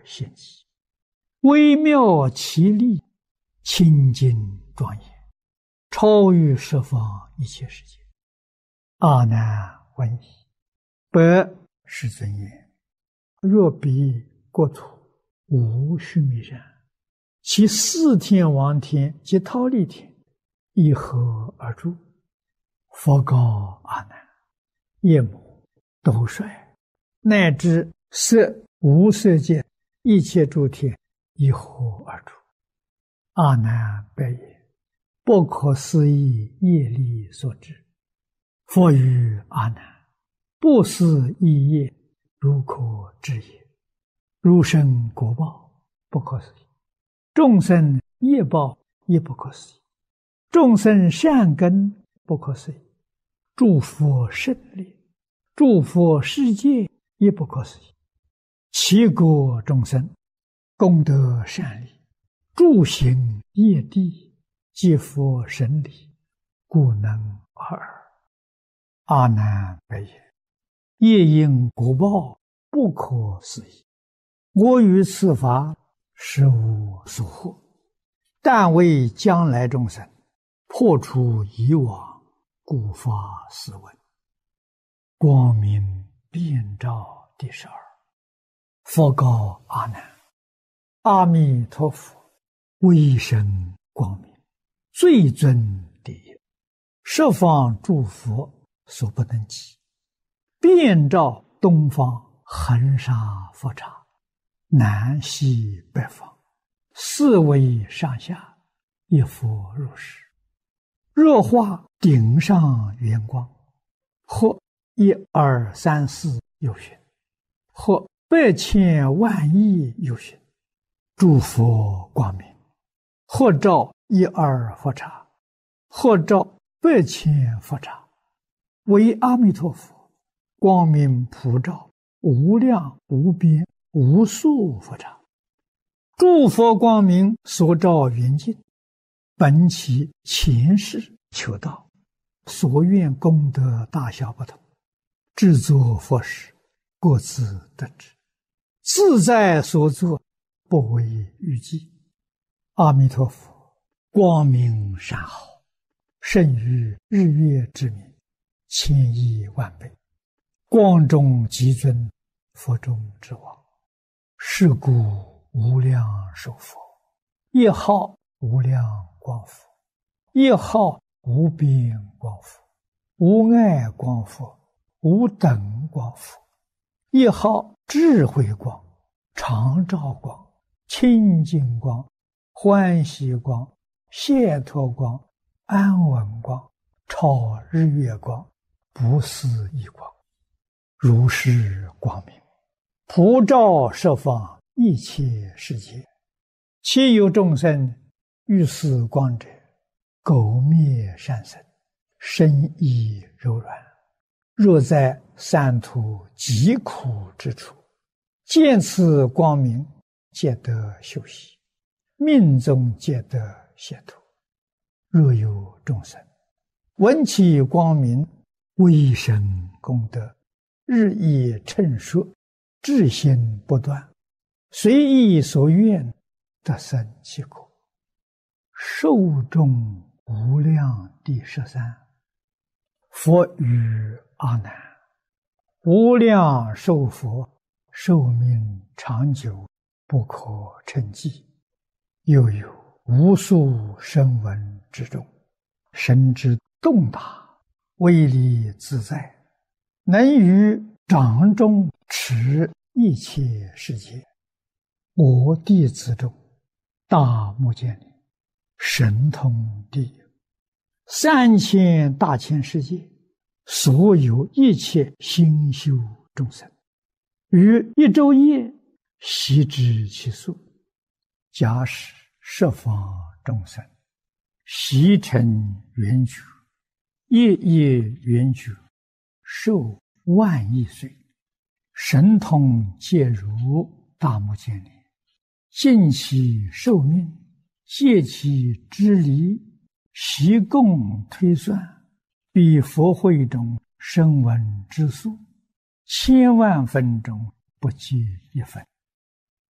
现机，微妙其力，清净庄严，超于十方一切世界。阿难问矣，百世尊言：若彼国土无须弥山，其四天王天及忉利天以何而住？佛告阿难：夜魔、斗率，乃至色无色界一切诸天以何而住？阿难白言：不可思议业力所致。佛语阿难：不思议业，如可知也。如生果报，不可思议；众生业报也不可思议；众生善根不可思议；诸佛胜利，诸佛世界也不可思议。其国众生功德善利，诸行业地，皆佛神力，故能尔。阿难白言：业因果报，不可思议。我于此法实无所获，但为将来众生破除以往，故发斯文。光明遍照第12。佛告阿难：阿弥陀佛威神光明，最尊第一，十方诸佛所不能及，遍照东方恒沙佛刹，南西北方，四维上下，一佛如是。若化顶上圆光，或1、2、3、4有寻，或百千万亿有寻，诸佛光明，或照1、2佛刹，或照百千佛刹，为阿弥陀佛光明普照无量无边无数佛刹。诸佛光明所照圆净，本其前世求道，所愿功德大小不同，制作佛事，各自得知，自在所作，不为预计。阿弥陀佛光明善好，胜于日月之明，千亿万倍，光中极尊，佛中之王。是故无量寿佛，一号无量光佛，一号无边光佛，无碍光佛，无等光佛，一号智慧光、常照光、清净光、欢喜光、解脱光、安稳光、超日月光、不思议光，如是光明普照十方一切世界。其有众生欲似光者，苟灭善身，身意柔软，若在三途极苦之处，见此光明，皆得休息，命中皆得解脱。若有众生闻其光明，威神功德日益称说，至心不断，随意所愿，得生其果。寿终无量第13。佛语阿难：无量寿佛寿命长久，不可称计。又有无数声闻之中，神之动大，威力自在，能于掌中持一切世界。我弟子中，大目犍连神通第一，3000大千世界所有一切心修众生，于一昼夜悉知其数。假使十方众生悉成圆觉，夜夜圆觉，寿万亿岁，神通皆如大目犍连，尽其寿命，借其之离，悉共推算，比佛会中声闻之数，千万分中不计一分。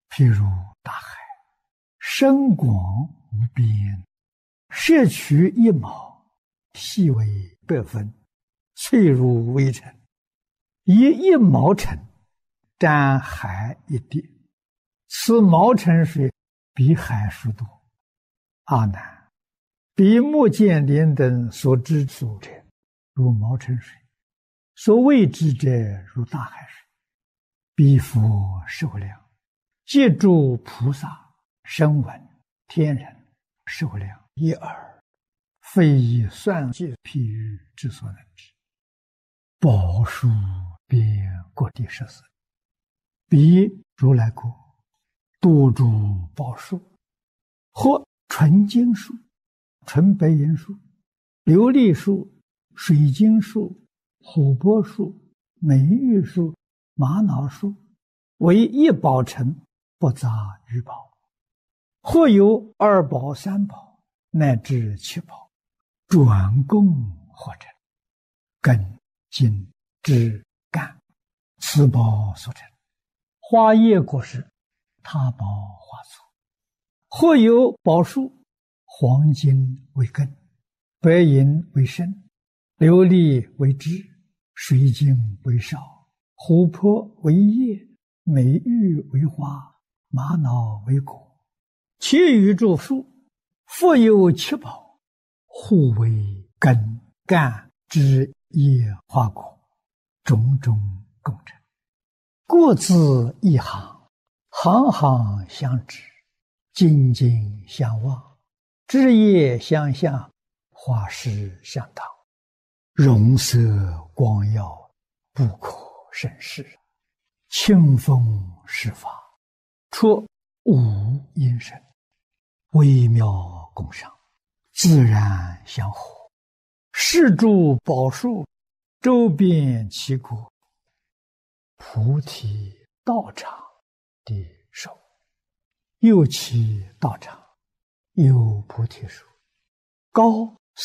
譬如大海，深广无边，摄取一毛，细为百分，脆如微尘。以一毛尘沾海一滴，此毛尘水比海数多。阿难，比目犍连等所知所者，如毛尘水；所未知者，如大海水。彼佛受量，借诸菩萨、声闻、天人受量一耳，非以算计譬喻之所能知。宝树遍各地十四，彼如来国，多诸宝树，或纯金树、纯白银树、琉璃树、水晶树、琥珀树、美玉树、玛瑙树，为一宝城，不杂于宝。或有二宝、三宝，乃至七宝，转供或成，根、茎、枝、干，此宝所成。花叶果实，他宝花簇。或有宝树，黄金为根，白银为身，琉璃为枝，水晶为少，琥珀为叶，美玉为花，玛瑙为果。其余诸树，复有七宝，互为根、干、枝、叶、花、果，种种共成。各自一行，行行相知，茎茎相望，枝叶相向，花实相当，容色光耀，不可胜视。清风施法，出无因声，微妙共赏，自然相合。是诸宝树，周遍其国，菩提道场的手。又其道场，有菩提树，高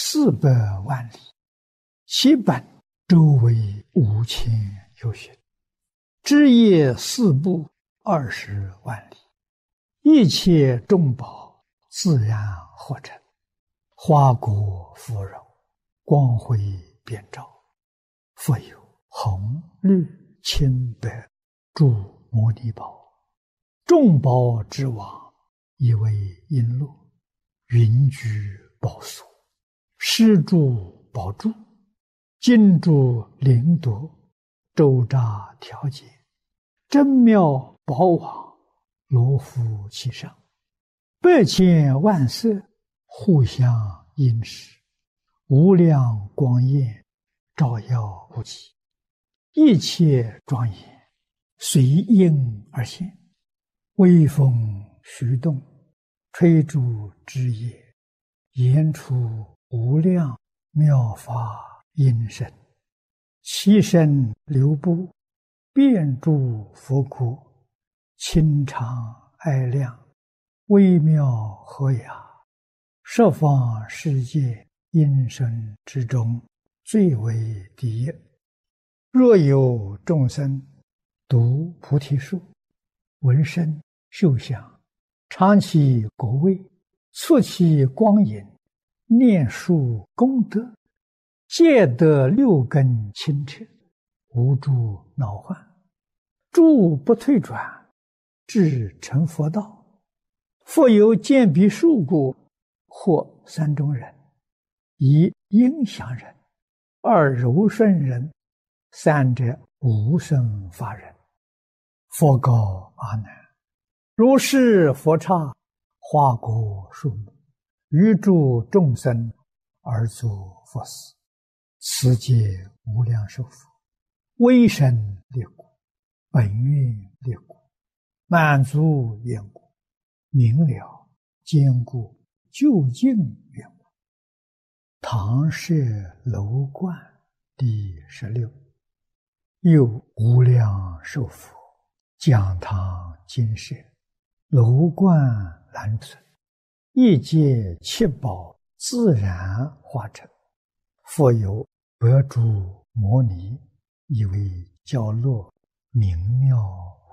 400万里，其本周围5000由旬，枝叶四部20万里，一切众宝自然合成，花果芙蓉，光辉遍照。复有红、绿、青、白诸摩尼宝，众宝之王，以为璎珞，云居宝所，施诸宝柱，金珠灵夺，周匝调节，真妙宝网，罗敷其上，100千万色，互相映饰，无量光焰，照耀不极，一切庄严，随应而现。微风徐动，吹诸枝叶，言出无量妙法音声，其声流布，遍诸佛国，清长哀亮，微妙和雅，十方世界音声之中，最为第一。若有众生读菩提树，闻声嗅香，尝其果味，触其光影，念树功德，皆得6根清澈，无诸恼患，诸不退转，至成佛道。复有见彼树故，或3种人：一应祥人，二柔顺人，三者无生法人。佛告阿难：如是佛刹，花果树木，于诸众生而作佛事，此皆无量寿佛，威神力故，本愿力故，满足愿故，明了坚固究竟愿故。唐舍楼观第16。又无量寿佛，讲堂金舍，楼观栏存，一界七宝自然化成。复有百诸摩尼，以为教乐明妙